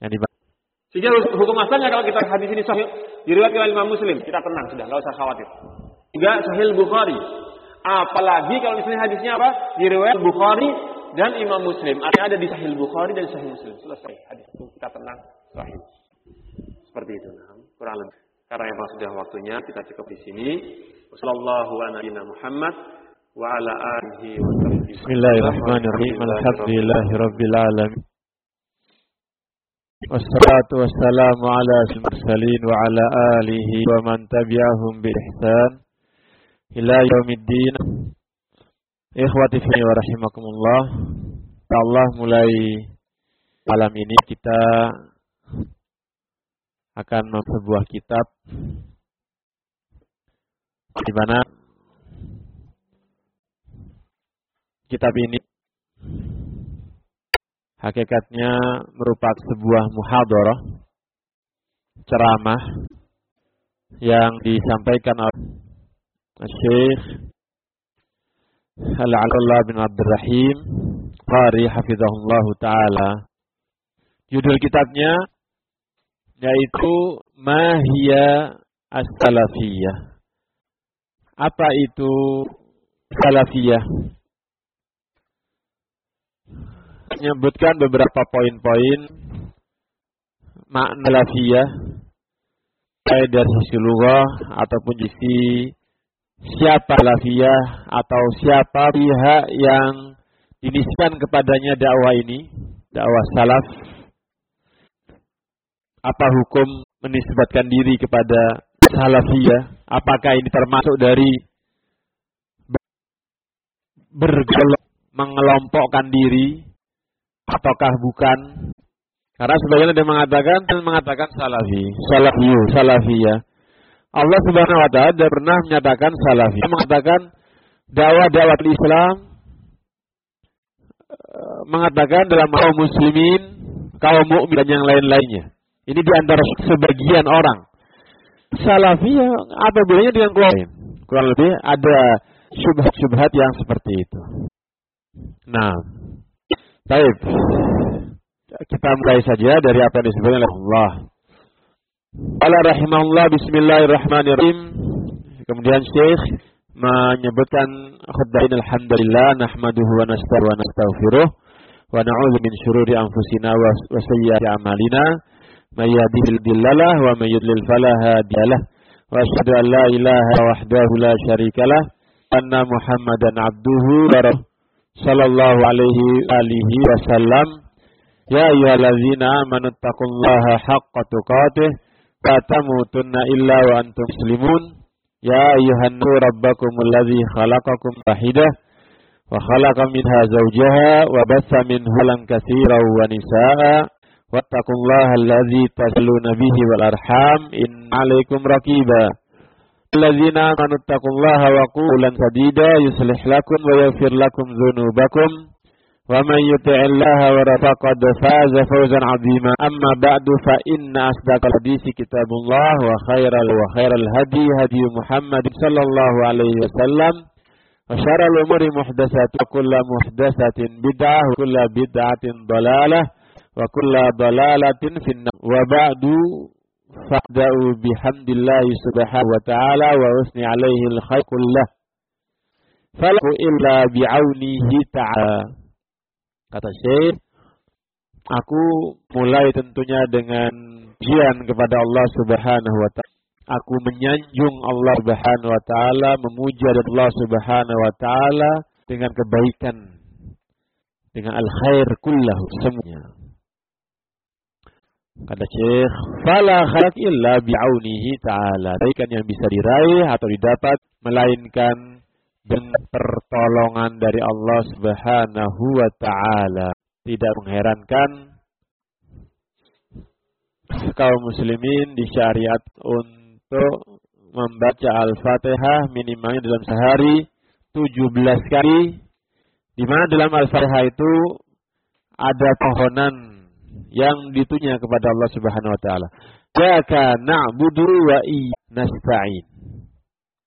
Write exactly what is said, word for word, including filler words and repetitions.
Yang dibahas. Sehingga hukum asalnya kalau kita hadis ini sahih diriwayatkan oleh Imam Muslim, kita tenang sudah, enggak usah khawatir. Juga Sahih Bukhari. Apalagi kalau misalnya hadisnya apa? Diriwayat Bukhari dan Imam Muslim. Artinya ada di Sahih Bukhari dan Sahih Muslim. Selesai hadis itu, kita tenang, sahih. Seperti itu. Nah, kurang lebih. Karena memang sudah waktunya, kita cukup di sini. Wassallallahu ala nabiyyina Muhammad wa ala alihi wa sahbihi. Bismillahirrahmanirrahim. Alhamdulillahirabbil alamin. Wassalatu wassalamu ala mursalin wa ala alihi wa man tabi'ahum bi ihsan ila yaumiddin. Ikhwati fi wa rahimakumullah. Allah, mulai malam ini kita akan membaca sebuah kitab di mana kitab ini hakikatnya merupakan sebuah muhadharah, ceramah yang disampaikan oleh Syekh Al-Alullah bin Abdurrahim Qari hafizahullah ta'ala. Judul kitabnya yaitu Mahiyya As-Salafiyah. Apa itu Salafiyah? Menyebutkan beberapa poin-poin makna salafiyah, baik dari sisi lughah ataupun sisi siapa salafiyah atau siapa pihak yang dinisbahkan kepadanya dakwah ini, dakwah salaf. Apa hukum menisbatkan diri kepada salafiyah? Apakah ini termasuk dari bergelom mengelompokkan diri ataukah bukan? Karena sebagian ada mengatakan dan mengatakan salafi, salafiyu, salafiyah. Allah Subhanahu wa taala tidak pernah menyatakan salafi. Dia mengatakan dakwah-dakwah Islam, mengatakan dalam kaum muslimin, kaum mukmin dan yang lain-lainnya. Ini di antara sebagian orang. Salafiyah apa bedanya dengan kelompok lain? Kurang lebih ada syubhat-syubhat yang seperti itu. Nah, baik. Kita mulai saja dari apa yang disebutkan oleh Allah. Qala rahimahullah bismillahirrahmanirrahim. Kemudian Syekh menyebutkan khutbahin alhamdulillah nahmaduhu wa nasta'inuhu wa nastaghfiruh wa na'udzu min syururi anfusina wa sayyiati a'malina may yahdihillahu wa may yudlil fala hadiyalah wa asyhadu an la ilaha wahdahu la syarikalah anna muhammadan abduhu wa rasuluhu sallallahu alaihi alihi wasallam. Ya ayyuhallazina amanu taqullaha haqqa tuqatih wa tamutunna illa wa antum muslimun. Ya ayyuhan nasu rabbakumul ladzi khalaqakum wahidah wa khalaqa minha zawjaha wa bassa minhuma katsiran wa nisaa wattaqullaha alladzi tasalluna bihi wal arham in 'alaikum raqiba. Alladzina amanu taqullaha wa qulan sadida yuslih lakum wa yaghfir lakum dzunubakum wa man yuti'illaha wa faqad faza fawzan 'azima. Amma ba'du fa inna asdaqal hadisi kitabullah wa khairal wa khairal hadi hadi Muhammad sallallahu alaihi wasallam wa syarrul umuri muhdatsatuha kullu muhdatsatin bid'ah wa kullu bid'atin dhalalah wa kullu dhalalatin finnar. Wa ba'du fa'da'u bihamdillahi subhanahu wa ta'ala wa usni alaihi al-khair kullah falahu illa bi'aunihi ta'ala. Kata Syekh, aku mulai tentunya dengan pujian kepada Allah Subhanahu wa ta'ala. Aku menyanjung Allah Subhanahu wa ta'ala, memuja Allah Subhanahu wa ta'ala dengan kebaikan, dengan al-khair kullahu, semuanya. Kata Syekh, fala khair illa bi'aunihi ta'ala. Kebaikan yang bisa diraih atau didapat melainkan dengan pertolongan dari Allah Subhanahu wa ta'ala. Tidak mengherankan kaum muslimin disyariat untuk membaca Al-Fatihah minimalnya dalam sehari tujuh belas kali, di mana dalam Al-Fatihah itu ada pohonan yang ditunya kepada Allah Subhanahu wa ta'ala. Iyyaka na'budu wa iyyaka nasta'in.